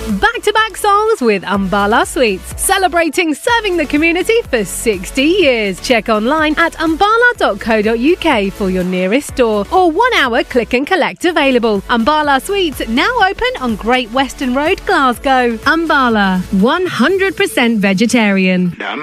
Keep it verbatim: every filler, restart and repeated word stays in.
Back-to-back songs with Umbala Sweets, celebrating serving the community for sixty years. Check online at umbala dot co dot uk for your nearest store or one-hour click and collect available. Umbala Sweets now open on Great Western Road, Glasgow. Umbala, one hundred percent vegetarian.